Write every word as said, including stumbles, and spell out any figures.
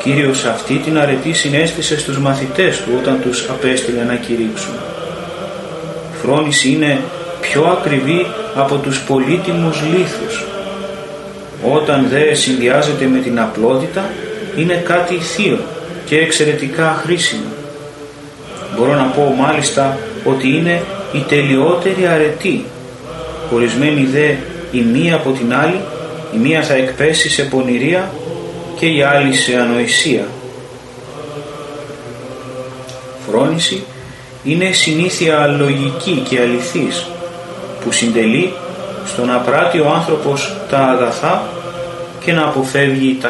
Κύριος αυτή την αρετή συνέστησε στους μαθητές του όταν τους απέστειλε να κηρύξουν. Φρόνηση είναι πιο ακριβή από τους πολύτιμους λίθους. Όταν δε συνδυάζεται με την απλότητα, είναι κάτι θείο και εξαιρετικά χρήσιμο. Μπορώ να πω μάλιστα ότι είναι η τελειότερη αρετή. Χωρισμένη δε η μία από την άλλη, η μία θα εκπέσει σε πονηρία και η άλλη σε ανοησία. Φρόνηση είναι συνήθεια λογική και αληθής που συντελεί στο να πράττει ο άνθρωπος τα αγαθά και να αποφεύγει τα